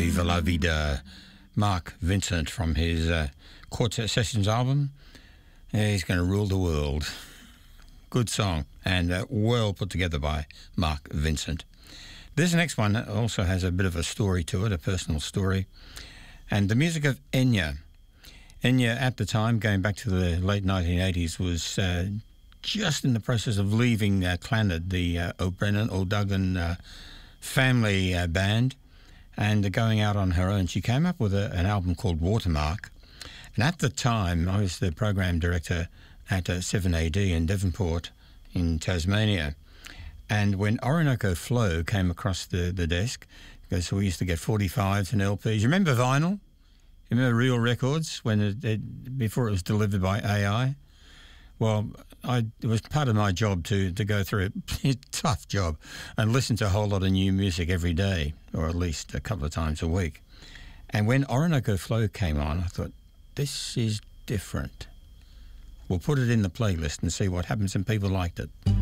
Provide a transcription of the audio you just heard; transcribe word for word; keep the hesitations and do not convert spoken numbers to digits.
Viva La Vida, Mark Vincent from his uh, Quartet Sessions album. Yeah, he's going to rule the world. Good song and uh, well put together by Mark Vincent. This next one also has a bit of a story to it, a personal story. And the music of Enya. Enya at the time, going back to the late nineteen eighties, was uh, just in the process of leaving uh, Clannad, the uh, O'Brennan, O'Duggan uh, family uh, band, and going out on her own. She came up with a, an album called Watermark. And at the time, I was the program director at uh, seven A D in Devonport in Tasmania. And when Orinoco Flow came across the, the desk, because we used to get forty-fives and L Ps. You remember vinyl? You remember Real Records when it, it, before it was delivered by A I? Well, I, it was part of my job to, to go through a tough job and listen to a whole lot of new music every day, or at least a couple of times a week. And when Orinoco Flow came on, I thought, this is different. We'll put it in the playlist and see what happens, and people liked it.